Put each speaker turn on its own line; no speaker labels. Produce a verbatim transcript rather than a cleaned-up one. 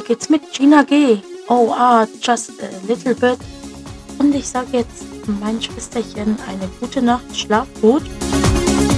geht's mit Gina G? Oh, ah, just a little bit. Und ich sage jetzt, mein Schwesterchen, eine gute Nacht, schlaf gut.